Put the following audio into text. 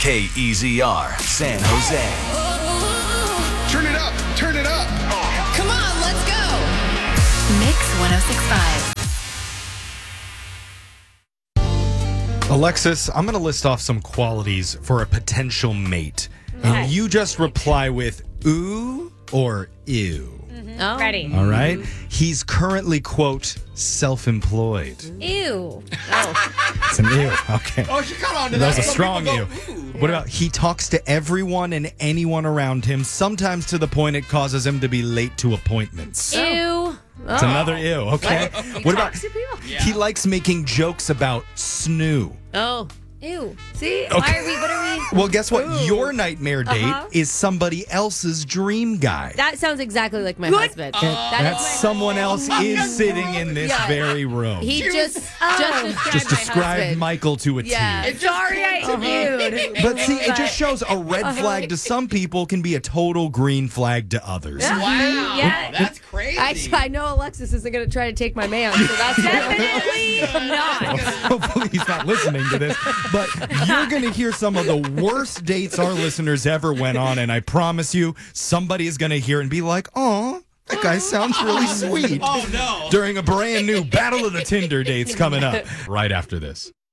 KEZR, San Jose. Turn it up. Turn it up. Come on, let's go. Mix 106.5. Alexis, I'm going to list off some qualities for a potential mate. And you just reply with ooh or ew. Oh. Ready. All right? He's currently, quote, self-employed. Ew. It's an ew. Okay. Oh, she caught on to That was a Some strong people ew. go, ooh. What about he talks to everyone and anyone around him, sometimes to the point it causes him to be late to appointments. Ew. It's another ew, okay? What about talks to people? he likes making jokes about snoo. Oh. Ew. See? Okay. What are we? Well, guess what? Your nightmare date is somebody else's dream guy. That sounds exactly like my husband. And that someone else is sitting in this very room. He just Just described Michael to a T. Yeah. Sorry, I interviewed. But see, it just shows a red flag to some people can be a total green flag to others. Wow. Yeah. That's crazy. I know Alexis isn't going to try to take my man, so that's Definitely not. Hopefully he's not listening to this. But you're going to hear some of the worst dates our listeners ever went on, and I promise you, somebody is going to hear and be like, "Oh, that guy sounds really sweet." Oh, no. During a brand new Battle of the Tinder dates coming up right after this.